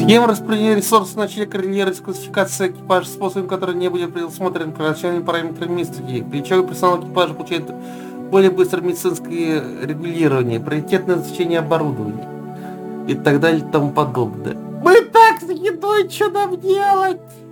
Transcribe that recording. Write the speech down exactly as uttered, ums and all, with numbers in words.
Схема распределения ресурсов начали коррелировать с классификацией экипажа способом, который не будет предусмотрен профессиональными параметрами мистики. Ключевой персонал экипажа получает более быстрое медицинское регулирование, приоритетное назначение оборудования и так далее и тому подобное. Мы так с едой, что нам делать?